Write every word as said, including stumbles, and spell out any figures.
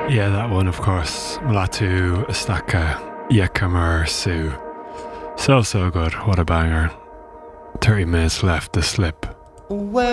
Yeah, that one, of course. Malatu Astaka Yekamar Sue. So, so good. What a banger. thirty minutes left to slip. Well